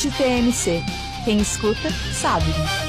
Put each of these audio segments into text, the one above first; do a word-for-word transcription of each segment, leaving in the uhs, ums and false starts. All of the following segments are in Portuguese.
Start T M C. Quem escuta, sabe.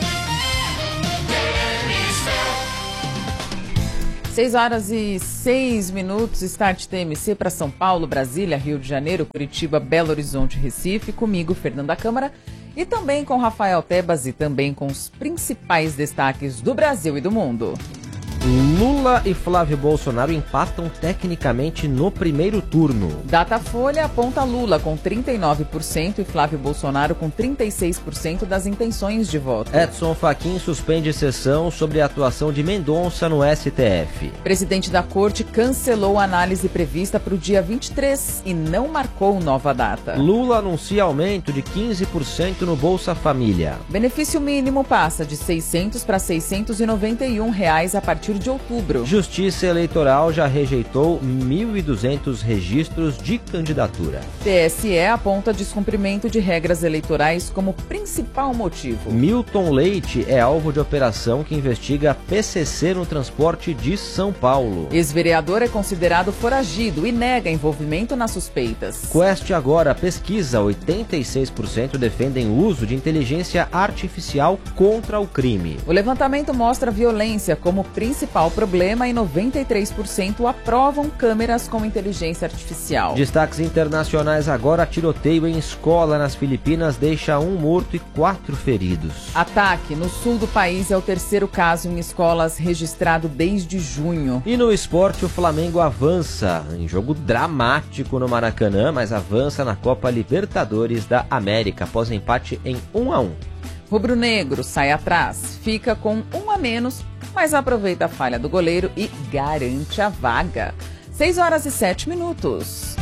seis horas e seis minutos, Start T M C para São Paulo, Brasília, Rio de Janeiro, Curitiba, Belo Horizonte, Recife, comigo, Fernanda Câmara, e também com Rafael Tebas e também com os principais destaques do Brasil e do mundo. Lula e Flávio Bolsonaro empatam tecnicamente no primeiro turno. Datafolha aponta Lula com trinta e nove por cento e Flávio Bolsonaro com trinta e seis por cento das intenções de voto. Edson Fachin suspende sessão sobre a atuação de Mendonça no S T F. Presidente da Corte cancelou a análise prevista para o dia vinte e três e não marcou nova data. Lula anuncia aumento de quinze por cento no Bolsa Família. Benefício mínimo passa de seiscentos para seiscentos e noventa e um reais a partir de outubro. Justiça Eleitoral já rejeitou mil e duzentos registros de candidatura. T S E aponta descumprimento de regras eleitorais como principal motivo. Milton Leite é alvo de operação que investiga P C C no transporte de São Paulo. Ex-vereador é considerado foragido e nega envolvimento nas suspeitas. Quest agora pesquisa, oitenta e seis por cento defendem o uso de inteligência artificial contra o crime. O levantamento mostra violência como principal problema e noventa e três por cento aprovam câmeras com inteligência artificial. Destaques internacionais agora: tiroteio em escola nas Filipinas deixa um morto e quatro feridos. Ataque no sul do país é o terceiro caso em escolas registrado desde junho. E no esporte, o Flamengo avança em jogo dramático no Maracanã, mas avança na Copa Libertadores da América após empate em um a um. Rubro-negro sai atrás, fica com um a menos, mas aproveita a falha do goleiro e garante a vaga. seis horas e sete minutos.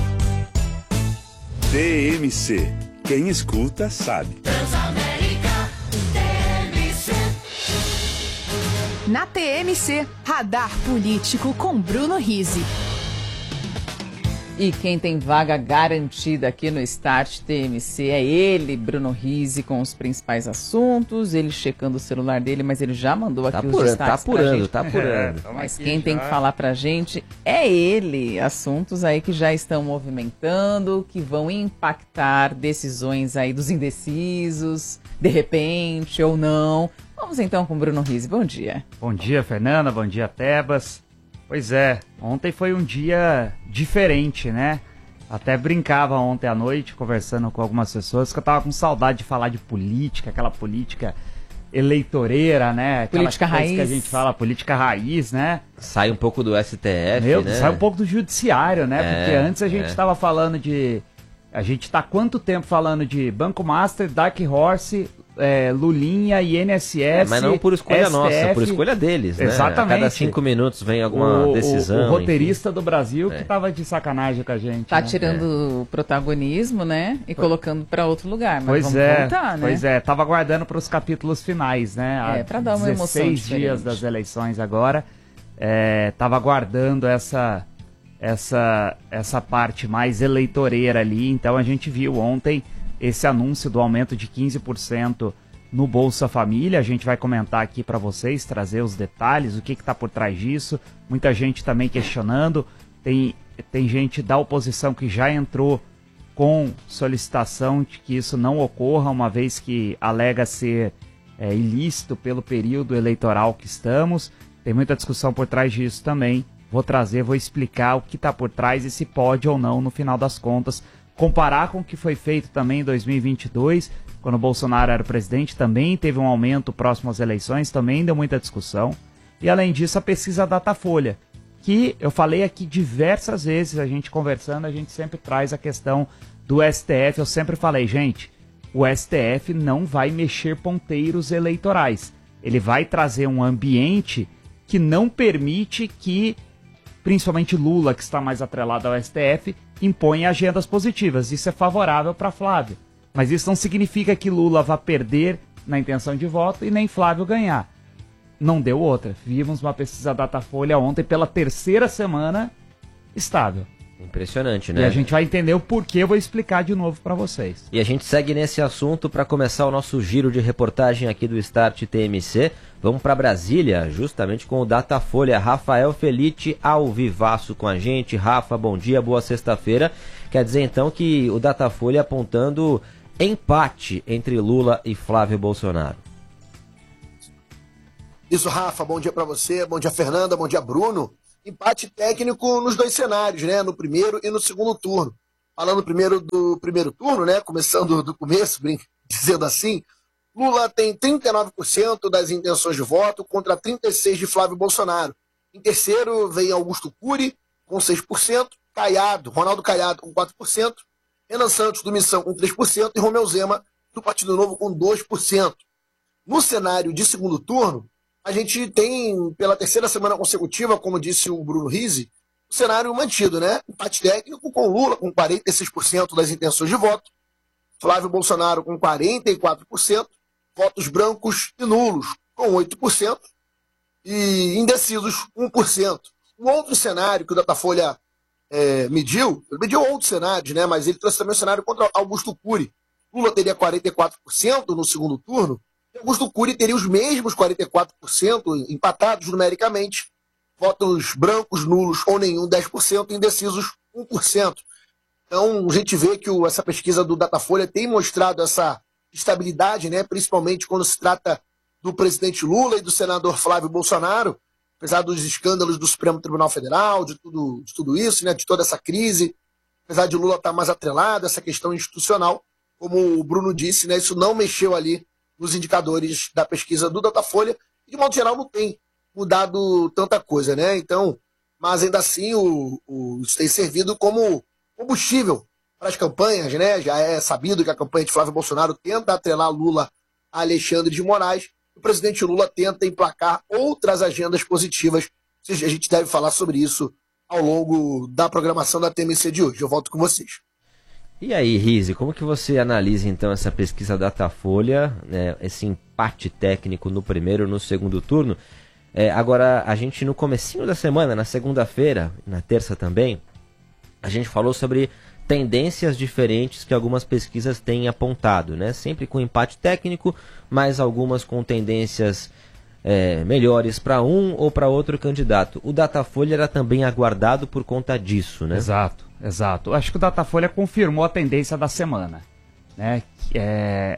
T M C. Quem escuta, sabe. Transamérica, T M C. Na T M C, Radar Político com Bruno Rizzi. E quem tem vaga garantida aqui no Start T M C é ele, Bruno Rizzi, com os principais assuntos, ele checando o celular dele, mas ele já mandou aqui tá os apurando, destaques tá apurando, pra gente. tá apurando. É, mas quem já tem que falar pra gente é ele, assuntos aí que já estão movimentando, que vão impactar decisões aí dos indecisos, de repente ou não. Vamos então com o Bruno Rizzi, bom dia. Bom dia, Fernanda, bom dia, Tebas. Pois é, ontem foi um dia diferente, né? Até brincava ontem à noite, conversando com algumas pessoas, que eu tava com saudade de falar de política, aquela política eleitoreira, né? Aquela política raiz. Que a gente fala, política raiz, né? Sai um pouco do S T F, Meu, né? Sai um pouco do judiciário, né? É, porque antes a gente é. tava falando de... A gente tá há quanto tempo falando de Banco Master, Dark Horse, é, Lulinha, I N S S, é, mas não por escolha S T F, nossa, por escolha deles, né? Exatamente. A cada cinco minutos vem alguma o, decisão. O, o roteirista enfim. do Brasil é. que tava de sacanagem com a gente. Tá né? tirando É. o protagonismo, né? E Pois- colocando pra outro lugar. Mas Pois vamos é, voltar, né? pois é, tava aguardando para os capítulos finais, né? Há É, pra dar uma emoção dezesseis diferente. dias das eleições agora, é, tava aguardando essa, essa, essa parte mais eleitoreira ali, então a gente viu ontem esse anúncio do aumento de quinze por cento no Bolsa Família. A gente vai comentar aqui para vocês, trazer os detalhes, o que está por trás disso. Muita gente também questionando, tem, tem gente da oposição que já entrou com solicitação de que isso não ocorra, uma vez que alega ser é, ilícito pelo período eleitoral que estamos. Tem muita discussão por trás disso também. Vou trazer, vou explicar o que está por trás e se pode ou não, no final das contas, comparar com o que foi feito também em dois mil e vinte e dois, quando o Bolsonaro era o presidente, também teve um aumento próximo às eleições, também deu muita discussão. E além disso, a pesquisa Datafolha, que eu falei aqui diversas vezes, a gente conversando, a gente sempre traz a questão do S T F. Eu sempre falei, gente, o S T F não vai mexer ponteiros eleitorais. Ele vai trazer um ambiente que não permite que, principalmente Lula, que está mais atrelado ao S T F, imponha agendas positivas. Isso é favorável para Flávio. Mas isso não significa que Lula vá perder na intenção de voto e nem Flávio ganhar. Não deu outra. Vimos uma pesquisa Datafolha ontem pela terceira semana estável. Impressionante, né? E a gente vai entender o porquê, eu vou explicar de novo para vocês. E a gente segue nesse assunto para começar o nosso giro de reportagem aqui do Start T M C. Vamos para Brasília, justamente com o Datafolha. Rafael Felite ao vivaço com a gente. Rafa, bom dia, boa sexta-feira. Quer dizer então que o Datafolha apontando empate entre Lula e Flávio Bolsonaro. Isso, Rafa, bom dia para você, bom dia, Fernanda, bom dia, Bruno. Empate técnico nos dois cenários, né? No primeiro e no segundo turno. Falando primeiro do primeiro turno, né? Começando do começo, dizendo assim, Lula tem trinta e nove por cento das intenções de voto contra trinta e seis por cento de Flávio Bolsonaro. Em terceiro vem Augusto Cury, com seis por cento, Caiado, Ronaldo Caiado, com quatro por cento, Renan Santos, do Missão, com três por cento, e Romeu Zema, do Partido Novo, com dois por cento. No cenário de segundo turno, a gente tem, pela terceira semana consecutiva, como disse o Bruno Rizzi, o cenário mantido, né? Empate técnico com Lula, com quarenta e seis por cento das intenções de voto, Flávio Bolsonaro, com quarenta e quatro por cento, votos brancos e nulos, com oito por cento, e indecisos, um por cento. Um outro cenário que o Datafolha é, mediu, ele mediu outros cenários, né? Mas ele trouxe também o cenário contra Augusto Cury. Lula teria quarenta e quatro por cento no segundo turno, Augusto Cury teria os mesmos quarenta e quatro por cento, empatados numericamente, votos brancos, nulos ou nenhum, dez por cento, indecisos, um por cento. Então, a gente vê que o, essa pesquisa do Datafolha tem mostrado essa estabilidade, né, principalmente quando se trata do presidente Lula e do senador Flávio Bolsonaro, apesar dos escândalos do Supremo Tribunal Federal, de tudo, de tudo isso, né, de toda essa crise, apesar de Lula estar mais atrelado, essa questão institucional, como o Bruno disse, né, isso não mexeu ali nos indicadores da pesquisa do Datafolha, e de modo geral não tem mudado tanta coisa, né? Então, mas ainda assim o, o, isso tem servido como combustível para as campanhas, né? Já é sabido que a campanha de Flávio Bolsonaro tenta atrelar Lula a Alexandre de Moraes, e o presidente Lula tenta emplacar outras agendas positivas. A gente deve falar sobre isso ao longo da programação da T M C de hoje. Eu volto com vocês. E aí, Rizzi, como que você analisa então essa pesquisa Datafolha, né, esse empate técnico no primeiro e no segundo turno? É, agora, a gente no comecinho da semana, na segunda-feira, na terça também, a gente falou sobre tendências diferentes que algumas pesquisas têm apontado, né? Sempre com empate técnico, mas algumas com tendências é, melhores para um ou para outro candidato. O Datafolha era também aguardado por conta disso, né? Exato, exato. Acho que o Datafolha confirmou a tendência da semana, né? É,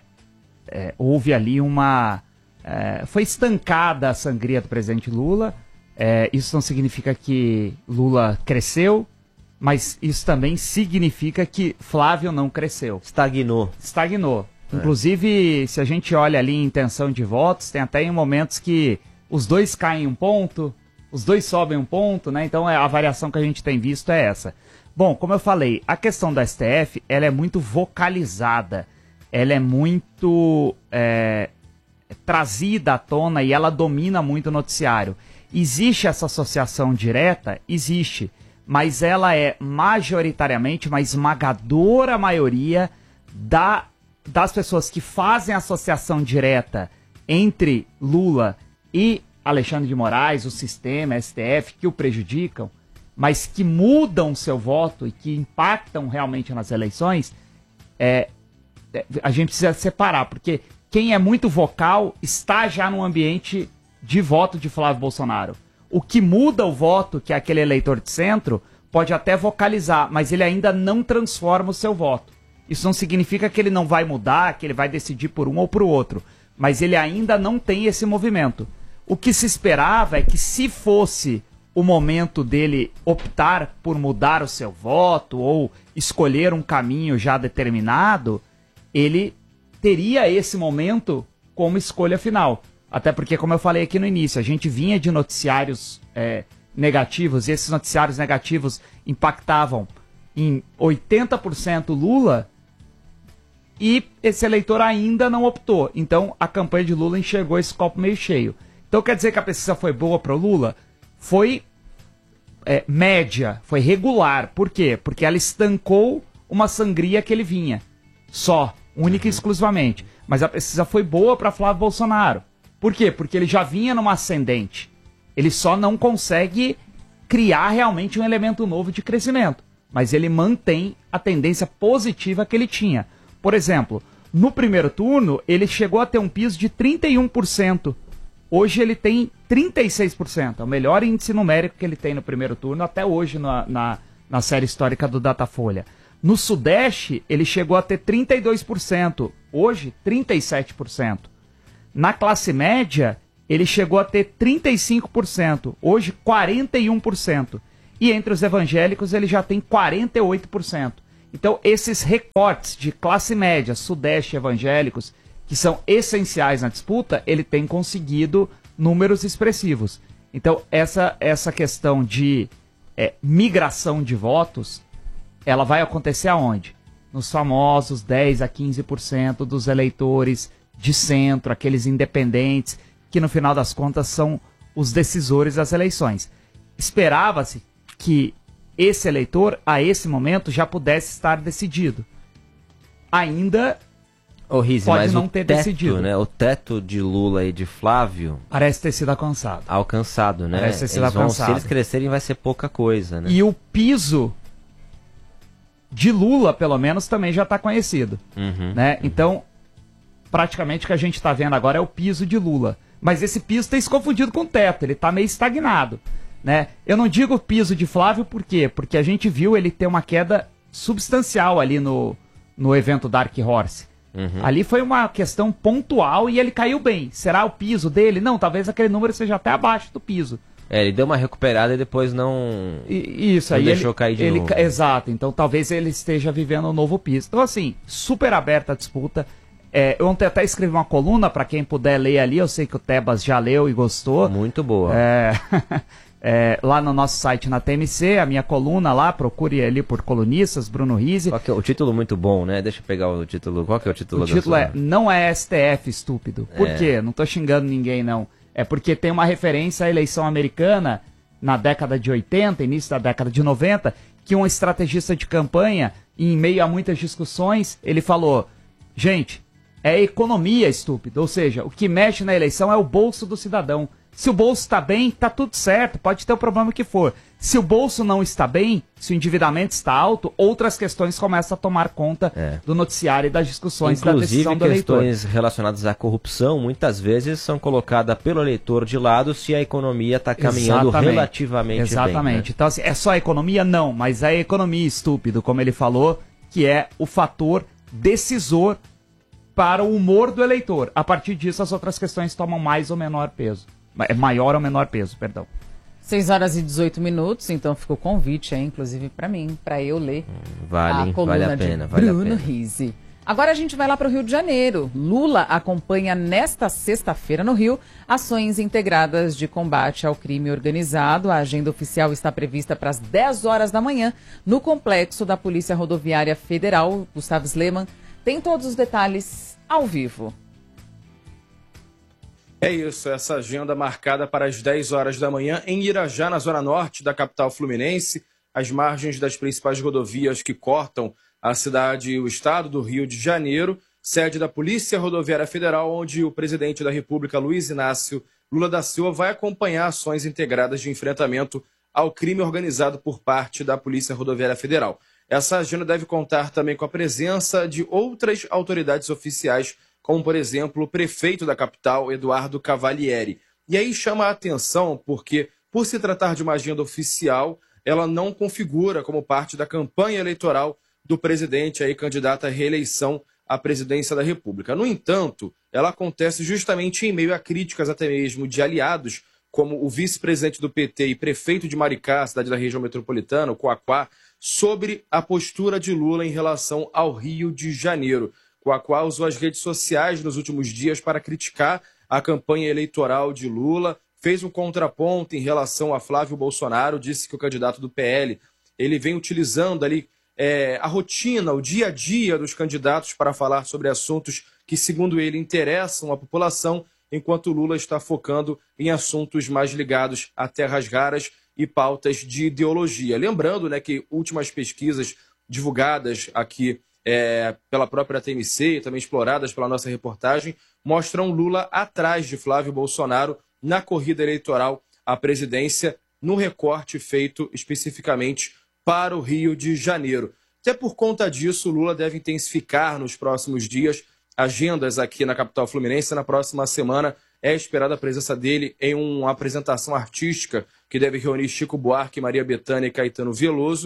é, houve ali uma... É, foi estancada a sangria do presidente Lula. É, isso não significa que Lula cresceu, mas isso também significa que Flávio não cresceu. Estagnou. Estagnou. É. Inclusive, se a gente olha ali em intenção de votos, tem até em momentos que os dois caem um ponto, os dois sobem um ponto, né? Então a variação que a gente tem visto é essa. Bom, como eu falei, a questão da S T F, ela é muito vocalizada, ela é muito é, trazida à tona e ela domina muito o noticiário. Existe essa associação direta? Existe, mas ela é majoritariamente, uma esmagadora maioria da, das pessoas que fazem associação direta entre Lula e Alexandre de Moraes, o sistema, a S T F, que o prejudicam, mas que mudam seu voto e que impactam realmente nas eleições, é, a gente precisa separar, porque quem é muito vocal está já no ambiente de voto de Flávio Bolsonaro. O que muda o voto, que é aquele eleitor de centro, pode até vocalizar, mas ele ainda não transforma o seu voto. Isso não significa que ele não vai mudar, que ele vai decidir por um ou por outro, mas ele ainda não tem esse movimento. O que se esperava é que, se fosse o momento dele optar por mudar o seu voto ou escolher um caminho já determinado, ele teria esse momento como escolha final. Até porque, como eu falei aqui no início, a gente vinha de noticiários é, negativos, e esses noticiários negativos impactavam em oitenta por cento Lula, e esse eleitor ainda não optou. Então, a campanha de Lula enxergou esse copo meio cheio. Então, quer dizer que a pesquisa foi boa para o Lula? Foi é, média, foi regular. Por quê? Porque ela estancou uma sangria que ele vinha. Só, única e exclusivamente. Mas a pesquisa foi boa para Flávio Bolsonaro. Por quê? Porque ele já vinha numa ascendente. Ele só não consegue criar realmente um elemento novo de crescimento. Mas ele mantém a tendência positiva que ele tinha. Por exemplo, no primeiro turno, ele chegou a ter um piso de trinta e um por cento. Hoje ele tem trinta e seis por cento. É o melhor índice numérico que ele tem no primeiro turno até hoje na, na, na série histórica do Datafolha. No Sudeste, ele chegou a ter trinta e dois por cento. Hoje, trinta e sete por cento. Na classe média, ele chegou a ter trinta e cinco por cento. Hoje, quarenta e um por cento. E entre os evangélicos, ele já tem quarenta e oito por cento. Então, esses recortes de classe média, Sudeste e evangélicos, que são essenciais na disputa, ele tem conseguido números expressivos. Então, essa, essa questão de é, migração de votos, ela vai acontecer aonde? Nos famosos dez a quinze por cento dos eleitores de centro, aqueles independentes, que no final das contas são os decisores das eleições. Esperava-se que esse eleitor, a esse momento, já pudesse estar decidido. Ainda Ô, Rizzi, pode mas não o ter teto, decidido. Né, o teto de Lula e de Flávio... Parece ter sido alcançado. Alcançado, né? Parece ter sido eles vão, alcançado. se eles crescerem, vai ser pouca coisa, né? E o piso de Lula, pelo menos, também já está conhecido. Uhum, Né? uhum. Então, praticamente o que a gente está vendo agora é o piso de Lula. Mas esse piso tem se confundido com o teto, ele está meio estagnado. Né? Eu não digo piso de Flávio por quê? Porque a gente viu ele ter uma queda substancial ali no, no evento Dark Horse. Uhum. Ali foi uma questão pontual e ele caiu bem. Será o piso dele? Não, talvez aquele número seja até abaixo do piso. É, ele deu uma recuperada e depois não... E, isso, não aí deixou ele, cair de ele, novo. Exato, então talvez ele esteja vivendo um novo piso. Então assim, super aberta a disputa. É, eu ontem até escrevi uma coluna, para quem puder ler ali, eu sei que o Tebas já leu e gostou. Muito boa. É... É, lá no nosso site na T M C, a minha coluna lá, procure ali por colunistas, Bruno Rizzi. Qual que é o título muito bom, né? Deixa eu pegar o título. Qual que é o título? O título sua... é Não é S T F, estúpido. Por É. quê? Não tô xingando ninguém, não. É porque tem uma referência à eleição americana na década de oitenta, início da década de noventa, que um estrategista de campanha, em meio a muitas discussões, ele falou: gente, é economia, estúpido. Ou seja, o que mexe na eleição é o bolso do cidadão. Se o bolso está bem, tá tudo certo, pode ter o problema que for. Se o bolso não está bem, se o endividamento está alto, outras questões começam a tomar conta É. do noticiário e das discussões da Inclusive, decisão do eleitor. questões relacionadas à corrupção, muitas vezes são colocadas pelo eleitor de lado se a economia está caminhando Exatamente. relativamente Exatamente. bem. Né? Então, assim, é só a economia? Não, mas é a economia, estúpido, como ele falou, que é o fator decisor para o humor do eleitor. A partir disso, as outras questões tomam mais ou menor peso. É maior ou menor peso, perdão. seis horas e dezoito minutos, então ficou o convite aí, inclusive para mim, para eu ler Vale, a coluna vale a pena, de vale a Bruno pena. Rizzi. Agora a gente vai lá para o Rio de Janeiro. Lula acompanha nesta sexta-feira no Rio ações integradas de combate ao crime organizado. A agenda oficial está prevista para as dez horas da manhã no complexo da Polícia Rodoviária Federal. Gustavo Sleman tem todos os detalhes ao vivo. É isso, essa agenda marcada para as dez horas da manhã em Irajá, na zona norte da capital fluminense, às margens das principais rodovias que cortam a cidade e o estado do Rio de Janeiro, sede da Polícia Rodoviária Federal, onde o presidente da República, Luiz Inácio Lula da Silva, vai acompanhar ações integradas de enfrentamento ao crime organizado por parte da Polícia Rodoviária Federal. Essa agenda deve contar também com a presença de outras autoridades oficiais, como, por exemplo, o prefeito da capital, Eduardo Cavalieri. E aí chama a atenção porque, por se tratar de uma agenda oficial, ela não configura como parte da campanha eleitoral do presidente, aí, candidato à reeleição à presidência da República. No entanto, ela acontece justamente em meio a críticas até mesmo de aliados, como o vice-presidente do P T e prefeito de Maricá, cidade da região metropolitana, o Coaquá, sobre a postura de Lula em relação ao Rio de Janeiro. Coaquá usou as redes sociais nos últimos dias para criticar a campanha eleitoral de Lula, fez um contraponto em relação a Flávio Bolsonaro, disse que o candidato do P L ele vem utilizando ali é, a rotina, o dia a dia dos candidatos para falar sobre assuntos que, segundo ele, interessam a população, enquanto Lula está focando em assuntos mais ligados a terras raras e pautas de ideologia. Lembrando, né, que últimas pesquisas divulgadas aqui É, pela própria T M C e também exploradas pela nossa reportagem, mostram Lula atrás de Flávio Bolsonaro na corrida eleitoral à presidência, no recorte feito especificamente para o Rio de Janeiro. Até por conta disso, Lula deve intensificar nos próximos dias agendas aqui na capital fluminense. Na próxima semana é esperada a presença dele em uma apresentação artística que deve reunir Chico Buarque, Maria Bethânia e Caetano Veloso.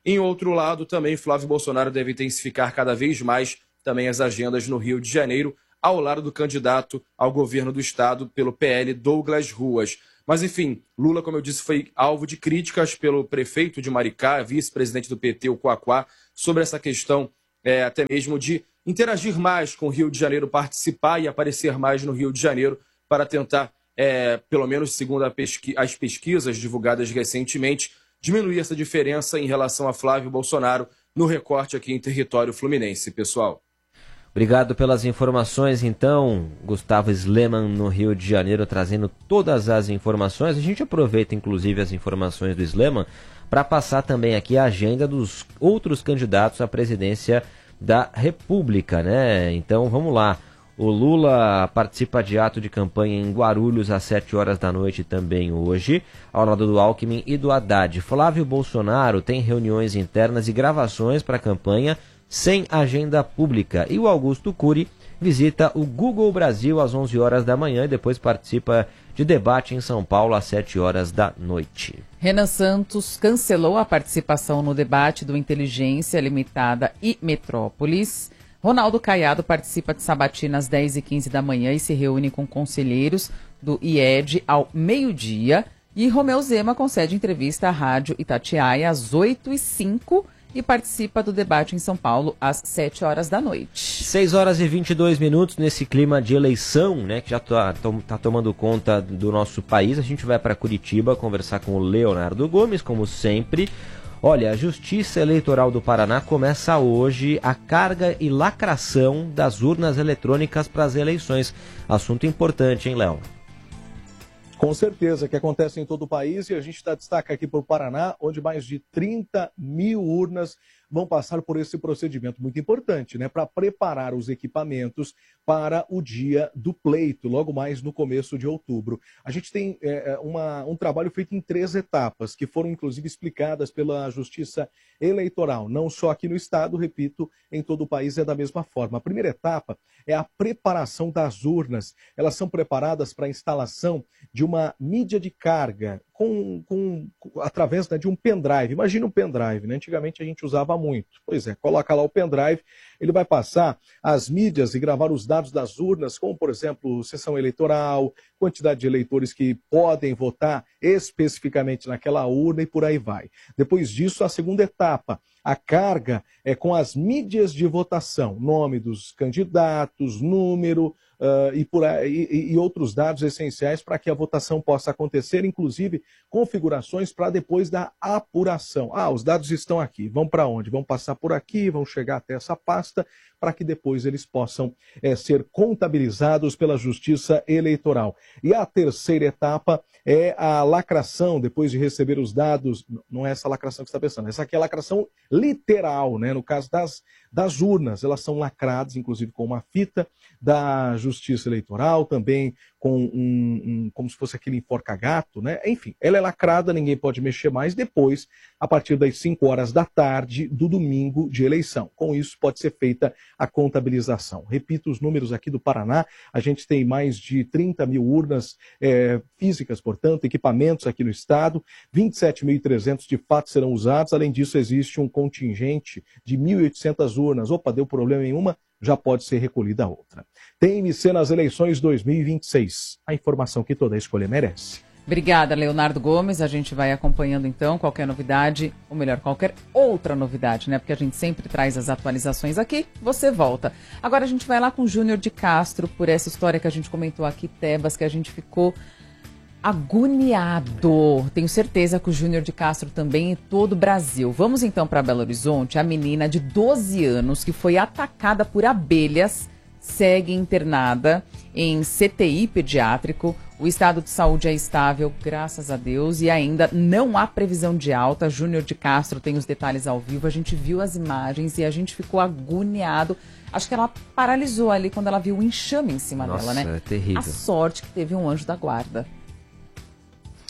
Em outro lado, também Flávio Bolsonaro deve intensificar cada vez mais também as agendas no Rio de Janeiro, ao lado do candidato ao governo do estado pelo P L, Douglas Ruas. Mas, enfim, Lula, como eu disse, foi alvo de críticas pelo prefeito de Maricá, vice-presidente do P T, o Quaquá, sobre essa questão é, até mesmo de interagir mais com o Rio de Janeiro, participar e aparecer mais no Rio de Janeiro para tentar, é, pelo menos segundo a pesqui- as pesquisas divulgadas recentemente, diminuir essa diferença em relação a Flávio Bolsonaro no recorte aqui em território fluminense, pessoal. Obrigado pelas informações, então, Gustavo Sleman no Rio de Janeiro, trazendo todas as informações. A gente aproveita, inclusive, as informações do Sleman para passar também aqui a agenda dos outros candidatos à presidência da República, né? Então, vamos lá. O Lula participa de ato de campanha em Guarulhos às sete horas da noite também hoje, ao lado do Alckmin e do Haddad. Flávio Bolsonaro tem reuniões internas e gravações para a campanha sem agenda pública. E o Augusto Cury visita o Google Brasil às onze horas da manhã e depois participa de debate em São Paulo às sete horas da noite. Renan Santos cancelou a participação no debate do Inteligência Limitada e Metrópolis. Ronaldo Caiado participa de sabatina às dez e quinze da manhã e se reúne com conselheiros do I E D ao meio-dia. E Romeu Zema concede entrevista à Rádio Itatiaia às oito e cinco e participa do debate em São Paulo às sete horas da noite. seis horas e vinte e dois minutos nesse clima de eleição, né, que já está tá tomando conta do nosso país. A gente vai para Curitiba conversar com o Leonardo Gomes, como sempre. Olha, a Justiça Eleitoral do Paraná começa hoje a carga e lacração das urnas eletrônicas para as eleições. Assunto importante, hein, Léo? Com certeza, que acontece em todo o país, e a gente dá destaque aqui para o Paraná, onde mais de trinta mil urnas vão passar por esse procedimento muito importante, né, para preparar os equipamentos para o dia do pleito, logo mais no começo de outubro. A gente tem é, uma, um trabalho feito em três etapas, que foram inclusive explicadas pela Justiça Eleitoral, não só aqui no estado, repito, em todo o país é da mesma forma. A primeira etapa é a preparação das urnas. Elas são preparadas para a instalação de uma mídia de carga, com, com, através, né, de um pendrive. Imagina um pendrive, né? Antigamente a gente usava muito. Pois é, coloca lá o pendrive, ele vai passar as mídias e gravar os dados das urnas, como, por exemplo, sessão eleitoral, quantidade de eleitores que podem votar especificamente naquela urna e por aí vai. Depois disso, a segunda etapa, a carga é com as mídias de votação, nome dos candidatos, número uh, e, por aí, e, e outros dados essenciais para que a votação possa acontecer, inclusive configurações para depois da apuração. Ah, os dados estão aqui, vão para onde? Vão passar por aqui, vão chegar até essa pasta, para que depois eles possam é, ser contabilizados pela Justiça Eleitoral. E a terceira etapa é a lacração, depois de receber os dados, não é essa lacração que você está pensando, essa aqui é a lacração literal, né? No caso das, das urnas, elas são lacradas, inclusive com uma fita da Justiça Eleitoral, também com um, um como se fosse aquele enforca-gato, né? Enfim, ela é lacrada, ninguém pode mexer mais depois, a partir das cinco horas da tarde do domingo de eleição. Com isso, pode ser feita a contabilização. Repito os números aqui do Paraná, a gente tem mais de trinta mil urnas é, físicas, portanto, equipamentos aqui no estado, vinte e sete mil e trezentos de fato serão usados, além disso existe um contingente de mil e oitocentas urnas. Opa, deu problema em uma, já pode ser recolhida a outra. Tem M C nas eleições dois mil e vinte e seis, a informação que toda escolha merece. Obrigada, Leonardo Gomes. A gente vai acompanhando, então, qualquer novidade, ou melhor, qualquer outra novidade, né? Porque a gente sempre traz as atualizações aqui, você volta. Agora a gente vai lá com o Júnior de Castro, por essa história que a gente comentou aqui, Tebas, que a gente ficou agoniado. Tenho certeza que o Júnior de Castro também em todo o Brasil. Vamos, então, para Belo Horizonte. A menina de doze anos que foi atacada por abelhas segue internada em C T I pediátrico. O estado de saúde é estável, graças a Deus, e ainda não há previsão de alta. Júnior de Castro tem os detalhes ao vivo. A gente viu as imagens e a gente ficou agoniado. Acho que ela paralisou ali quando ela viu o enxame em cima Nossa, dela, né? É terrível. A sorte que teve um anjo da guarda.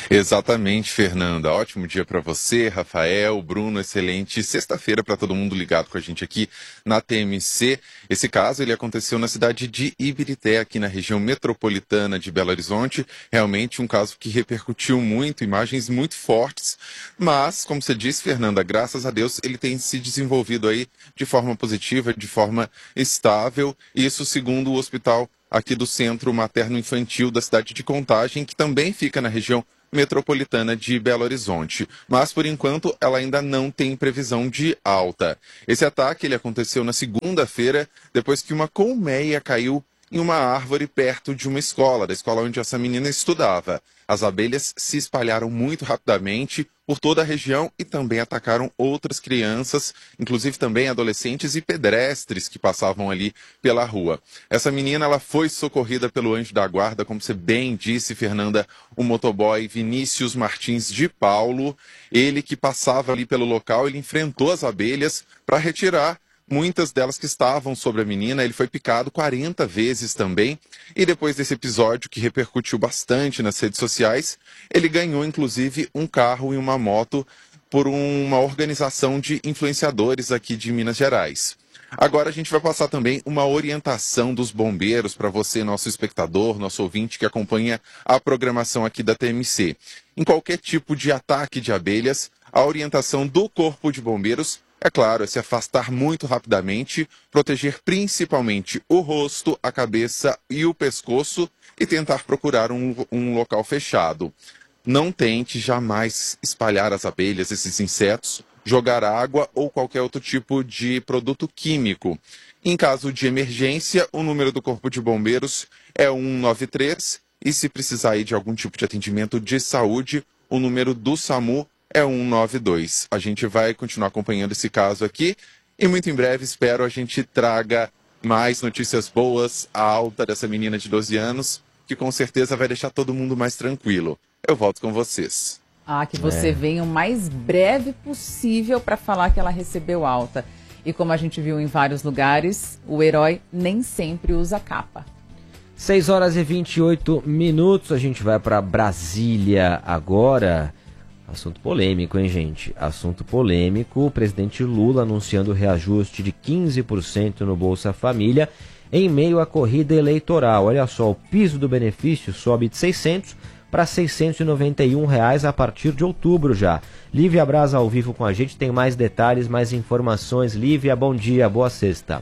Exatamente, Fernanda. Ótimo dia para você, Rafael, Bruno, excelente sexta-feira para todo mundo ligado com a gente aqui na T M C. Esse caso ele aconteceu na cidade de Ibirité, aqui na região metropolitana de Belo Horizonte. Realmente um caso que repercutiu muito, imagens muito fortes, mas, como você disse, Fernanda, graças a Deus ele tem se desenvolvido aí de forma positiva, de forma estável, isso segundo o hospital aqui do Centro Materno Infantil da cidade de Contagem, que também fica na região metropolitana de Belo Horizonte. Mas, por enquanto, ela ainda não tem previsão de alta. Esse ataque ele aconteceu na segunda-feira, depois que uma colmeia caiu em uma árvore perto de uma escola, da escola onde essa menina estudava. As abelhas se espalharam muito rapidamente por toda a região e também atacaram outras crianças, inclusive também adolescentes e pedestres que passavam ali pela rua. Essa menina ela foi socorrida pelo anjo da guarda, como você bem disse, Fernanda, o motoboy Vinícius Martins de Paulo. Ele que passava ali pelo local, ele enfrentou as abelhas para retirar muitas delas que estavam sobre a menina. Ele foi picado quarenta vezes também. E depois desse episódio, que repercutiu bastante nas redes sociais, ele ganhou, inclusive, um carro e uma moto por uma organização de influenciadores aqui de Minas Gerais. Agora a gente vai passar também uma orientação dos bombeiros para você, nosso espectador, nosso ouvinte que acompanha a programação aqui da T M C. Em qualquer tipo de ataque de abelhas, a orientação do Corpo de Bombeiros é claro, é se afastar muito rapidamente, proteger principalmente o rosto, a cabeça e o pescoço e tentar procurar um, um local fechado. Não tente jamais espalhar as abelhas, esses insetos, jogar água ou qualquer outro tipo de produto químico. Em caso de emergência, o número do Corpo de Bombeiros é um nove três e se precisar aí de algum tipo de atendimento de saúde, o número do SAMU é um nove dois. A gente vai continuar acompanhando esse caso aqui e muito em breve espero a gente traga mais notícias boas, a alta dessa menina de doze anos, que com certeza vai deixar todo mundo mais tranquilo. Eu volto com vocês. Ah, que você É. venha o mais breve possível para falar que ela recebeu alta. E como a gente viu em vários lugares, o herói nem sempre usa capa. seis horas e vinte e oito minutos, a gente vai para Brasília agora. Assunto polêmico, hein, gente? Assunto polêmico. O presidente Lula anunciando reajuste de quinze por cento no Bolsa Família em meio à corrida eleitoral. Olha só, o piso do benefício sobe de seiscentos para seiscentos e noventa e um reais a partir de outubro já. Lívia Braz ao vivo com a gente, tem mais detalhes, mais informações. Lívia, bom dia, boa sexta.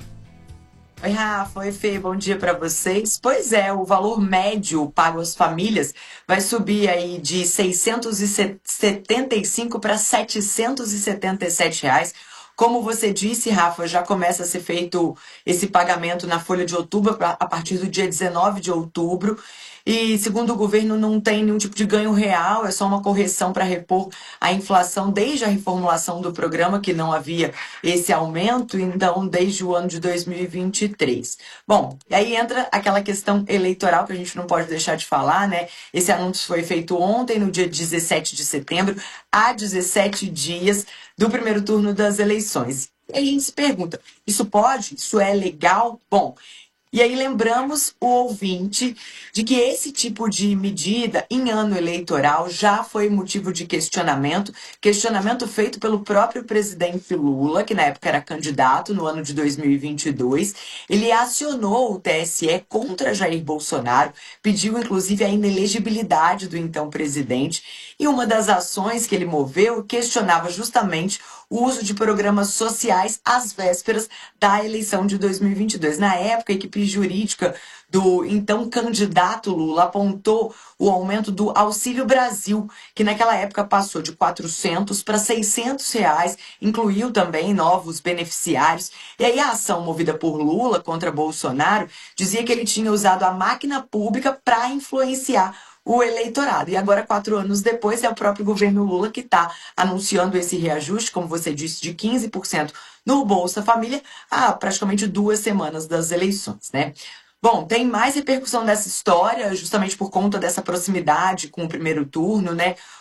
Oi, Rafa, oi, Fê, bom dia para vocês. Pois é, o valor médio pago às famílias vai subir aí de seiscentos e setenta e cinco para setecentos e setenta e sete reais. Como você disse, Rafa, já começa a ser feito esse pagamento na folha de outubro a partir do dia dezenove de outubro. E, segundo o governo, não tem nenhum tipo de ganho real, é só uma correção para repor a inflação desde a reformulação do programa, que não havia esse aumento, então, desde o ano de dois mil e vinte e três. Bom, e aí entra aquela questão eleitoral que a gente não pode deixar de falar, né? Esse anúncio foi feito ontem, no dia dezessete de setembro, há dezessete dias do primeiro turno das eleições. E aí a gente se pergunta, isso pode? Isso é legal? Bom, e aí lembramos o ouvinte de que esse tipo de medida em ano eleitoral já foi motivo de questionamento, questionamento feito pelo próprio presidente Lula, que na época era candidato no ano de dois mil e vinte e dois. Ele acionou o T S E contra Jair Bolsonaro, pediu inclusive a inelegibilidade do então presidente, e uma das ações que ele moveu questionava justamente o uso de programas sociais às vésperas da eleição de dois mil e vinte e dois. Na época, a equipe jurídica do então candidato Lula apontou o aumento do Auxílio Brasil, que naquela época passou de quatrocentos para seiscentos reais, incluiu também novos beneficiários. E aí a ação movida por Lula contra Bolsonaro dizia que ele tinha usado a máquina pública para influenciar o eleitorado. E agora, quatro anos depois, é o próprio governo Lula que está anunciando esse reajuste, como você disse, de quinze por cento no Bolsa Família, há praticamente duas semanas das eleições, né? Bom, tem mais repercussão dessa história, justamente por conta dessa proximidade com o primeiro turno, né?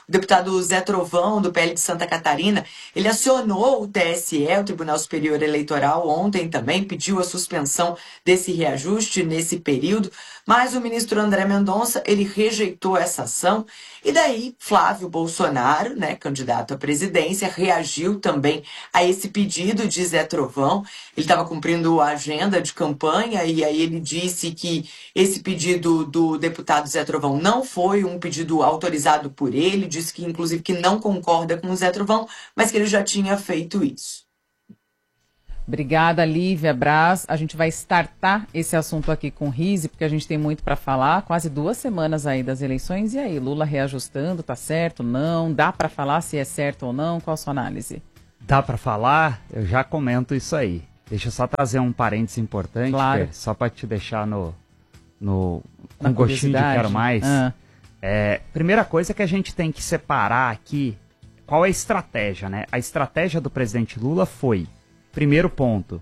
O deputado Zé Trovão, do P L de Santa Catarina, ele acionou o T S E, o Tribunal Superior Eleitoral, ontem também, pediu a suspensão desse reajuste nesse período, mas o ministro André Mendonça, ele rejeitou essa ação, e daí Flávio Bolsonaro, né, candidato à presidência, reagiu também a esse pedido de Zé Trovão. Ele estava cumprindo a agenda de campanha, e aí ele disse que esse pedido do deputado Zé Trovão não foi um pedido autorizado por ele, disse que inclusive que não concorda com o Zé Trovão, mas que ele já tinha feito isso. Obrigada, Lívia Braz. A gente vai startar esse assunto aqui com o Rizzi, porque a gente tem muito para falar. Quase duas semanas aí das eleições. E aí, Lula reajustando, tá certo? Não? Dá para falar se é certo ou não? Qual a sua análise? Dá para falar? Eu já comento isso aí. Deixa eu só trazer um parênteses importante, claro. Fer, só para te deixar no, no com Na um gostinho de quero mais. Ah. É, primeira coisa que a gente tem que separar aqui, qual é a estratégia, né? A estratégia do presidente Lula foi, primeiro ponto,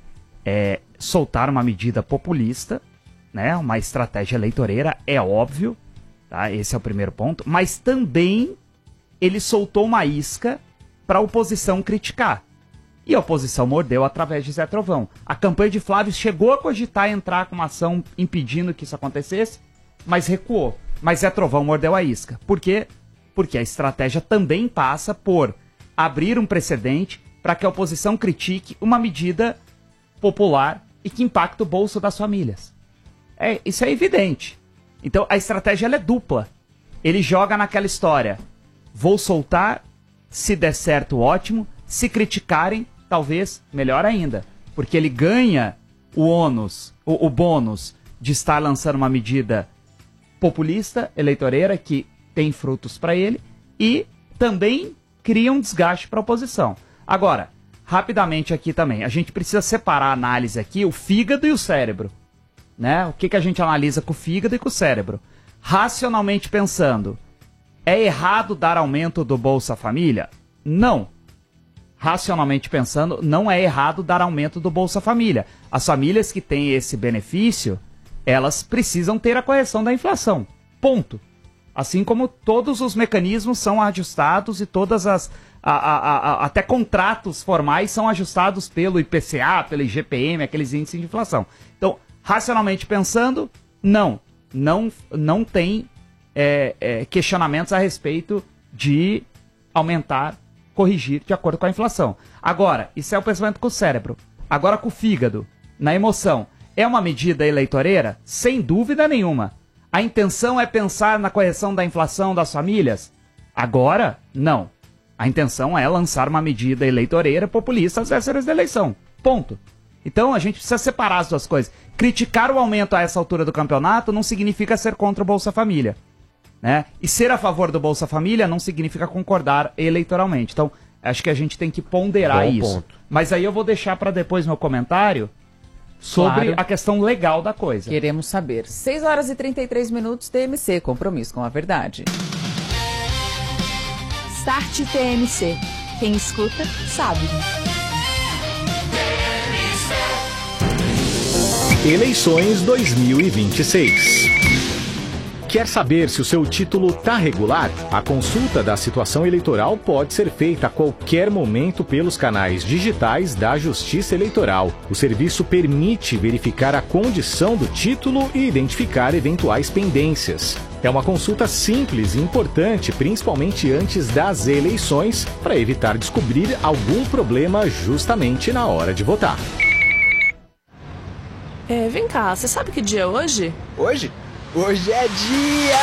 é soltar uma medida populista, né? Uma estratégia eleitoreira, é óbvio, tá? Esse é o primeiro ponto, mas também ele soltou uma isca para a oposição criticar. E a oposição mordeu através de Zé Trovão. A campanha de Flávio chegou a cogitar entrar com uma ação impedindo que isso acontecesse, mas recuou. Mas Zé Trovão mordeu a isca. Por quê? Porque a estratégia também passa por abrir um precedente para que a oposição critique uma medida popular e que impacta o bolso das famílias. É, isso é evidente. Então a estratégia ela é dupla. Ele joga naquela história. Vou soltar, se der certo, ótimo. Se criticarem, talvez melhor ainda. Porque ele ganha o ônus, o, o bônus de estar lançando uma medida populista, eleitoreira, que tem frutos para ele, e também cria um desgaste para a oposição. Agora, rapidamente aqui também, a gente precisa separar a análise aqui, o fígado e o cérebro. Né? O que, que a gente analisa com o fígado e com o cérebro? Racionalmente pensando, é errado dar aumento do Bolsa Família? Não. Racionalmente pensando, não é errado dar aumento do Bolsa Família. As famílias que têm esse benefício, elas precisam ter a correção da inflação. Ponto. Assim como todos os mecanismos são ajustados e todas as... A, a, a, até contratos formais são ajustados pelo I P C A, pelo I G P M, aqueles índices de inflação. Então, racionalmente pensando, não. Não, não tem é, é, questionamentos a respeito de aumentar, corrigir de acordo com a inflação. Agora, isso é o pensamento com o cérebro. Agora com o fígado, na emoção. É uma medida eleitoreira? Sem dúvida nenhuma. A intenção é pensar na correção da inflação das famílias? Agora, não. A intenção é lançar uma medida eleitoreira populista às vésperas da eleição. Ponto. Então a gente precisa separar as duas coisas. Criticar o aumento a essa altura do campeonato não significa ser contra o Bolsa Família. Né? E ser a favor do Bolsa Família não significa concordar eleitoralmente. Então, acho que a gente tem que ponderar Bom isso. ponto. Mas aí eu vou deixar para depois meu comentário sobre Claro. a questão legal da coisa. Queremos saber. seis horas e trinta e três minutos, T M C, compromisso com a verdade. Start T M C. Quem escuta, sabe. Eleições dois mil e vinte e seis. Quer saber se o seu título está regular? A consulta da situação eleitoral pode ser feita a qualquer momento pelos canais digitais da Justiça Eleitoral. O serviço permite verificar a condição do título e identificar eventuais pendências. É uma consulta simples e importante, principalmente antes das eleições, para evitar descobrir algum problema justamente na hora de votar. É, vem cá, você sabe que dia é hoje? Hoje? Hoje é dia...